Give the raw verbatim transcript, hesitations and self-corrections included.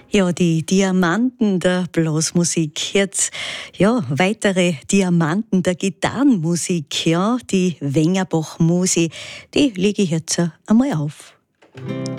Ja, die Diamanten der Blasmusik. Jetzt, ja, weitere Diamanten der Gitarrenmusik, ja, die Wengerbach-Musi, die lege ich jetzt einmal auf.